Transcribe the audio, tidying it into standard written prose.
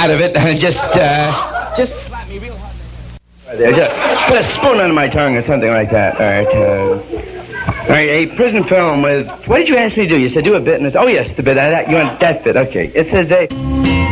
out of it. Just slap me real hard. There, just put a spoon under my tongue or something like that. All right, a prison film with... What did you ask me to do? You said do a bit in this... Oh, yes, the bit. You want that bit. Okay. It says a...